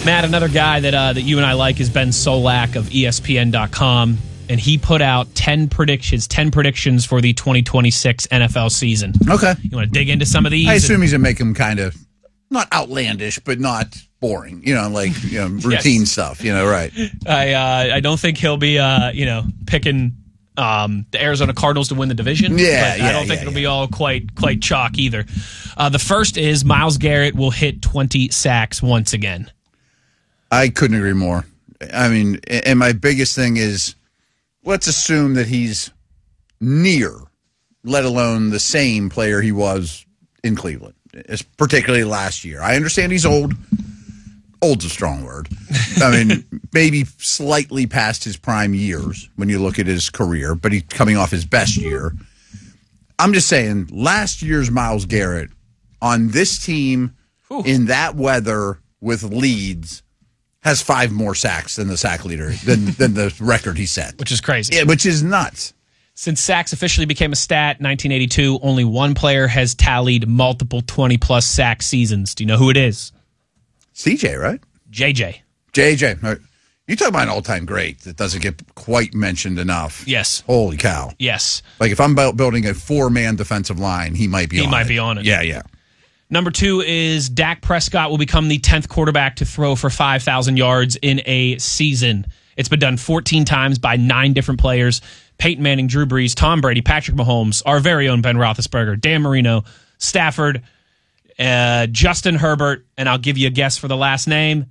Matt, another guy that you and I like is Ben Solak of ESPN.com, and he put out 10 predictions for the 2026 NFL season. Okay. You want to dig into some of these? I assume he's going to make them kind of, not outlandish, but not boring, routine stuff, right. I don't think he'll be, picking the Arizona Cardinals to win the division. I don't think it'll be all quite chalk either. The first is Myles Garrett will hit 20 sacks once again. I couldn't agree more. I mean, and my biggest thing is, let's assume that he's near, let alone the same player he was in Cleveland, particularly last year. I understand he's old. Old's a strong word. I mean, maybe slightly past his prime years when you look at his career, but he's coming off his best year. I'm just saying, last year's Myles Garrett on this team in that weather with leads has 5 more sacks than the sack leader, than the record he set. Which is crazy. Yeah, which is nuts. Since sacks officially became a stat in 1982, only one player has tallied multiple 20-plus sack seasons. Do you know who it is? CJ, right? JJ. JJ. You talk about an all-time great that doesn't get quite mentioned enough. Yes. Holy cow. Yes. Like if I'm building a 4-man defensive line, he might be on it. He might be on it. Yeah. Number 2 is Dak Prescott will become the 10th quarterback to throw for 5,000 yards in a season. It's been done 14 times by 9 different players. Peyton Manning, Drew Brees, Tom Brady, Patrick Mahomes, our very own Ben Roethlisberger, Dan Marino, Stafford, Justin Herbert, and I'll give you a guess for the last name,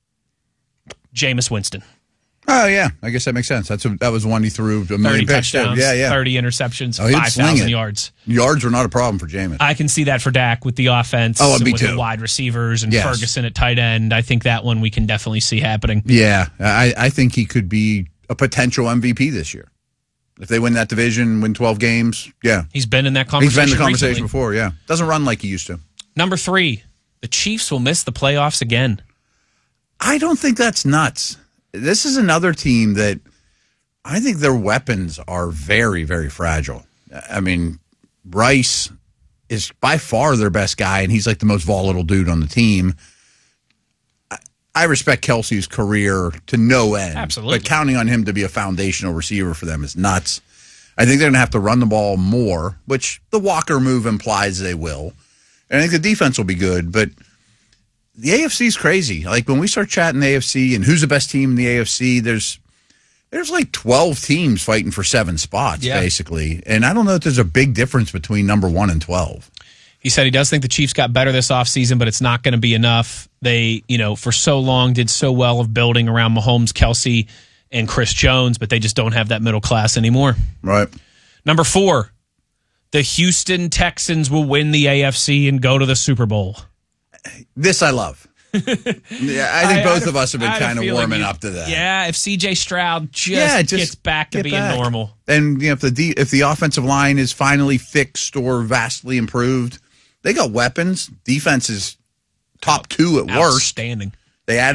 Jameis Winston. Oh, yeah. I guess that makes sense. That was one he threw a 30 touchdowns, yeah. 30 interceptions, 5,000 yards. Yards were not a problem for Jameis. I can see that for Dak with the offense. Oh, me with too. the wide receivers and Ferguson at tight end. I think that one we can definitely see happening. Yeah. I think he could be a potential MVP this year. If they win that division, win 12 games, yeah. He's been in that conversation. He's been in the conversation recently. before, yeah. Doesn't run like he used to. Number 3, the Chiefs will miss the playoffs again. I don't think that's nuts. This is another team that I think their weapons are very, very fragile. I mean, Rice is by far their best guy, and he's like the most volatile dude on the team. I respect Kelsey's career to no end. Absolutely. But counting on him to be a foundational receiver for them is nuts. I think they're going to have to run the ball more, which the Walker move implies they will. And I think the defense will be good, but the AFC is crazy. Like when we start chatting the AFC and who's the best team in the AFC, there's like 12 teams fighting for 7 spots, basically. And I don't know if there's a big difference between number 1 and 12. He said he does think the Chiefs got better this offseason, but it's not going to be enough. They, for so long did so well of building around Mahomes, Kelsey, and Chris Jones, but they just don't have that middle class anymore. Right. Number 4, the Houston Texans will win the AFC and go to the Super Bowl. This I love. Yeah, I think both of us have been kind of warming up to that. Yeah, if C.J. Stroud just gets back to being normal. And if the offensive line is finally fixed or vastly improved, they got weapons. Defense is top 2 at worst. Outstanding. They added